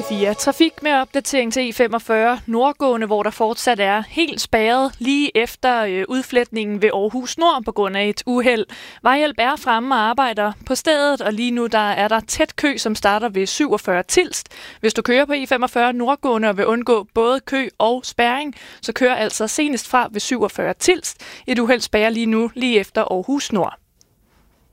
Radio 4. Trafik med opdatering til E45 nordgående, hvor der fortsat er helt spærret lige efter udfletningen ved Aarhus Nord på grund af et uheld. Vejhjælp er fremme og arbejder på stedet, og lige nu er der tæt kø, som starter ved 47 Tilst. Hvis du kører på E45 nordgående og vil undgå både kø og spærring, så kør altså senest fra ved 47 Tilst. Et uheld spærrer lige nu lige efter Aarhus Nord.